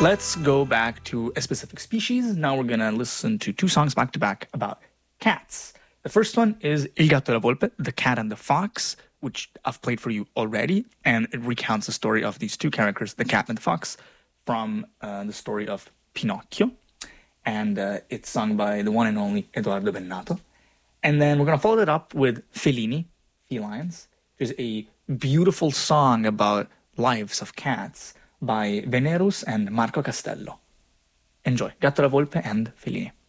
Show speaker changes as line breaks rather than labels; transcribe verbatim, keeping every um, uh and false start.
Let's go back to a specific species. Now we're going to listen to two songs back to back about cats. The first one is Il gatto e la volpe, The Cat and the Fox, which I've played for you already, and it recounts the story of these two characters, the cat and the fox, from uh, the story of Pinocchio, and uh, it's sung by the one and only Edoardo Bennato. And then we're going to follow it up with Felini, Felines, which is a beautiful song about lives of cats by Venerus and Marco Castello. Enjoy, Gatto la Volpe and Felini.